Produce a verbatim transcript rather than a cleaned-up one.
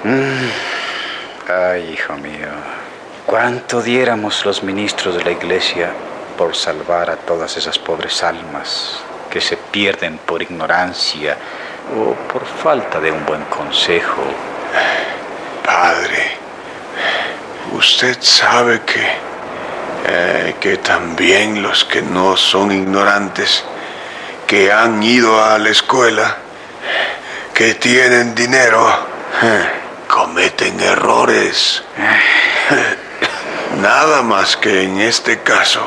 Mm. Ay, hijo mío, ¿cuánto diéramos los ministros de la iglesia por salvar a todas esas pobres almas que se pierden por ignorancia o por falta de un buen consejo? Padre, usted sabe que, eh, que también los que no son ignorantes, que han ido a la escuela, que tienen dinero, cometen errores. Nada más que en este caso,